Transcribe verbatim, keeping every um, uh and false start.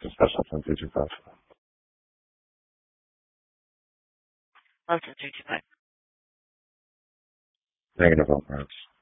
special ten three two five. Less than three two five. Negative on parents.